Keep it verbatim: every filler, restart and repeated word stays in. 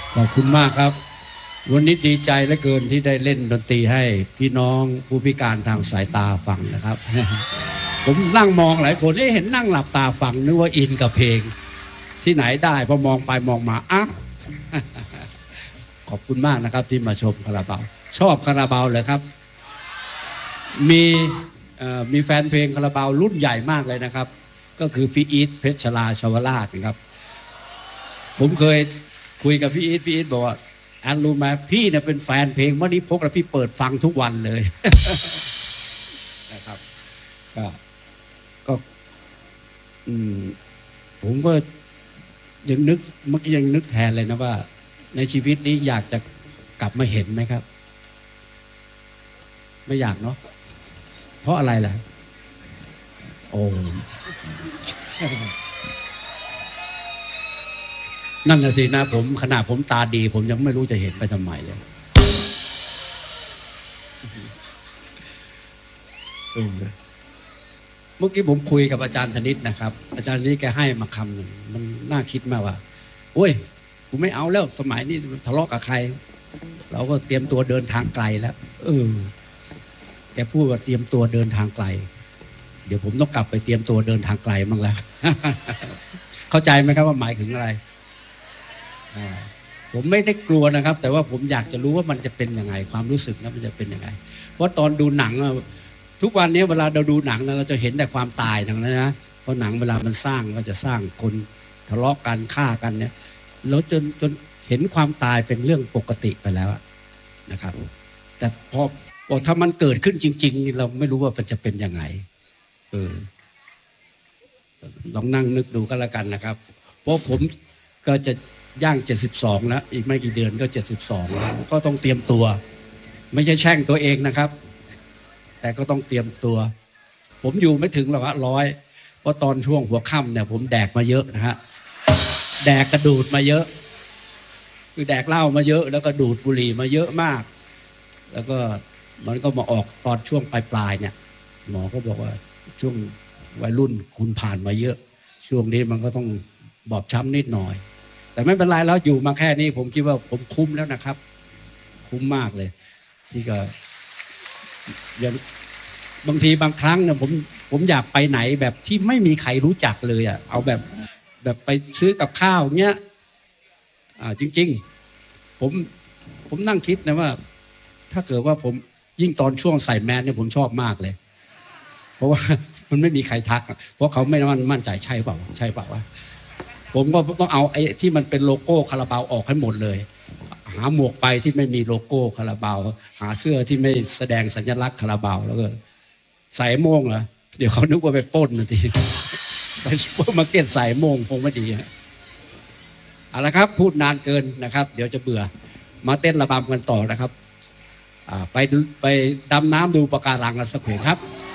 ขอบคุณมากครับวันนี้ดีใจเหลือเกินที่ได้เล่นดนตรีให้พี่น้องผู้พิการทางสายตาฟังนะครับ ผมนั่งมองหลายคนเห็นนั่งหลับตาฟังนึกว่าอินกับเพลงที่ไหนได้พอมองไปมองมาอ้าว ขอบคุณมากนะครับที่มาชมคาราบาวชอบคาราบาวเลยครับมีมีแฟนเพลงคาราบาวรุ่นใหญ่มากเลยนะครับก็คือพี่อีทเพชรชลาชวราชนะครับผมเคยคุยกับพี่อีทพี่อีทบอกว่าอันรู้ไหมพี่เนี่ยเป็นแฟนเพลงมณีพกแล้วพี่เปิดฟังทุกวันเลย นะครับก็ก็อืมผมก็ยังนึกเมื่อกี้ยังนึกแทนเลยนะว่าในชีวิตนี้อยากจะกลับมาเห็นไหมครับไม่อยากเนาะเพราะอะไรล่ะโอ้นั่นแหละสินะผมขนาดผมตาดีผมยังไม่รู้จะเห็นไปทำไมเลยเมื่อกี้ผมคุยกับอาจารย์ธนิตนะครับอาจารย์นี้แกให้มาคำหนึ่งมันน่าคิดมากว่าโอ้ยกูไม่เอาแล้วสมัยนี้ทะเลาะกับใครเราก็เตรียมตัวเดินทางไกลแล้วเออแกพูดว่าเตรียมตัวเดินทางไกลเดี๋ยวผมต้องกลับไปเตรียมตัวเดินทางไกลบ้างแล้ว เข้าใจไหมครับว่าหมายถึงอะไรผมไม่ได้กลัวนะครับแต่ว่าผมอยากจะรู้ว่ามันจะเป็นยังไงความรู้สึกนะมันจะเป็นยังไงเพราะตอนดูหนังทุกวันนี้เวลาเราดูหนังนะเราจะเห็นแต่ความตายทั้งนั้นนะเพราะหนังเวลามันสร้างก็จะสร้างคนทะเลาะกันฆ่ากันเนี่ยแล้วจนจนเห็นความตายเป็นเรื่องปกติไปแล้วนะครับแต่พอพอถ้ามันเกิดขึ้นจริงๆเราไม่รู้ว่ามันจะเป็นยังไงเออลองนั่งนึกดูก็แล้วกันนะครับเพราะผมก็จะย่างเจ็ดสิบสองแล้วอีกไม่กี่เดือนก็เจ็ดสิบสองแล้วก็ต้องเตรียมตัวไม่ใช่แช่งตัวเองนะครับแต่ก็ต้องเตรียมตัวผมอยู่ไม่ถึงหรอกฮะร้อยเพราะตอนช่วงหัวค่ำเนี่ยผมแดกมาเยอะนะฮะแดกกระดูดมาเยอะคือแดกเหล้ามาเยอะแล้วก็ดูดบุหรี่มาเยอะมากแล้วก็มันก็มาออกตอนช่วงปลายๆเนี่ยหมอก็บอกว่าช่วงวัยรุ่นคุณผ่านมาเยอะช่วงนี้มันก็ต้องบอบช้ำนิดหน่อยแต่ไม่เป็นไรแล้วอยู่มาแค่นี้ผมคิดว่าผมคุ้มแล้วนะครับคุ้มมากเลยที่ก็อย่างบางทีบางครั้งเนี่ยผมผมอยากไปไหนแบบที่ไม่มีใครรู้จักเลยอ่ะเอาแบบแบบไปซื้อกับข้าวเงี้ยอ่าจริงๆผมผมนั่งคิดนะว่าถ้าเกิดว่าผมยิ่งตอนช่วงใส่แมสเนี่ยผมชอบมากเลยเพราะว่ามันไม่มีใครทักเพราะเขาไม่มั่นใจใช่เปล่าใช่เปล่าวะผมก็ต้องเอาไอ้ที่มันเป็นโลโก้คาราบาวออกให้หมดเลยหาหมวกไปที่ไม่มีโลโก้คาราบาวหาเสื้อที่ไม่แสดงสัญลักษณ์คาราบาวแล้วก็ใส่โม่งเหรอเดี๋ยวเขานึกว่าไปปล้นนะทีไปซุปเปอร์มาร์เก็ตใส่โม่งคงไม่ดีเอาละครับพูดนานเกินนะครับเดี๋ยวจะเบื่อมาเต้นระบำกันต่อนะครับไปไปดำน้ำดูปะการังกันสักเพลงครับ